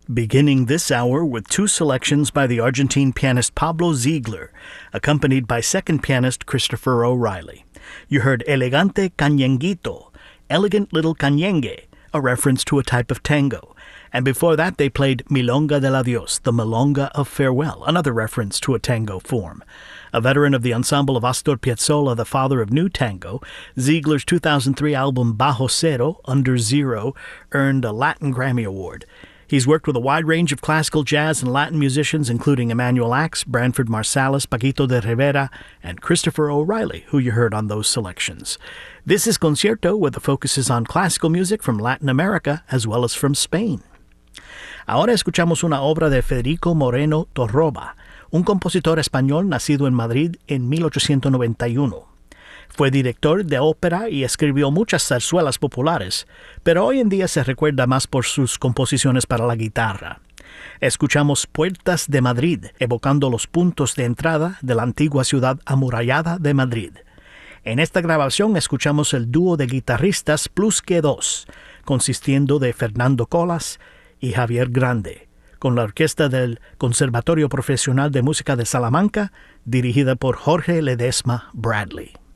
Beginning this hour with two selections by the Argentine pianist Pablo Ziegler, accompanied by second pianist Christopher O'Reilly. You heard Elegante Cañenguito, Elegant Little Cañengue, a reference to a type of tango. And before that, they played Milonga del Adiós, the Milonga of Farewell, another reference to a tango form. A veteran of the ensemble of Astor Piazzolla, the father of new tango, Ziegler's 2003 album Bajo Cero, Under Zero, earned a Latin Grammy Award. He's worked with a wide range of classical, jazz, and Latin musicians, including Emmanuel Ax, Branford Marsalis, Paquito de Rivera, and Christopher O'Reilly, who you heard on those selections. This is Concierto, where the focus is on classical music from Latin America as well as from Spain. Ahora escuchamos una obra de Federico Moreno Torroba, un compositor español nacido en Madrid en 1891. Fue director de ópera y escribió muchas zarzuelas populares, pero hoy en día se recuerda más por sus composiciones para la guitarra. Escuchamos Puertas de Madrid, evocando los puntos de entrada de la antigua ciudad amurallada de Madrid. En esta grabación escuchamos el dúo de guitarristas Plus que Dos, consistiendo de Fernando Colas y Javier Grande, con la orquesta del Conservatorio Profesional de Música de Salamanca, dirigida por Jorge Ledesma Bradley.